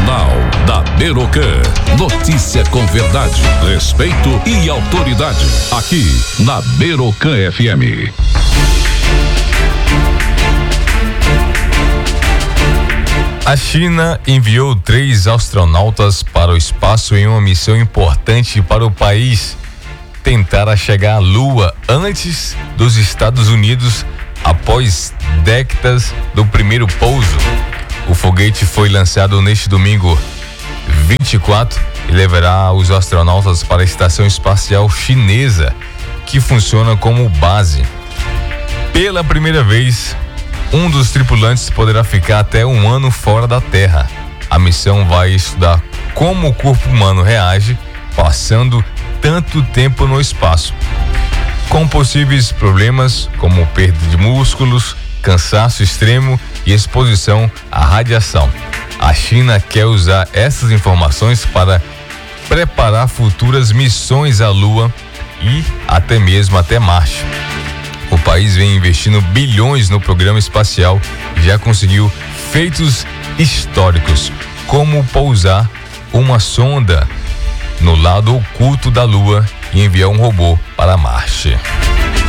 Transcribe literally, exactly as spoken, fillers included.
Jornal da Merocan. Notícia com verdade, respeito e autoridade. Aqui na Merocan F M. A China enviou três astronautas para o espaço em uma missão importante para o país. Tentar chegar à Lua antes dos Estados Unidos após décadas do primeiro pouso. O foguete foi lançado neste domingo vinte e quatro e levará os astronautas para a Estação Espacial Chinesa, que funciona como base. Pela primeira vez, um dos tripulantes poderá ficar até um ano fora da Terra. A missão vai estudar como o corpo humano reage passando tanto tempo no espaço, com possíveis problemas como perda de músculos, cansaço extremo e exposição à radiação. A China quer usar essas informações para preparar futuras missões à Lua e até mesmo até Marte. O país vem investindo bilhões no programa espacial e já conseguiu feitos históricos, como pousar uma sonda no lado oculto da Lua e enviar um robô para Marte.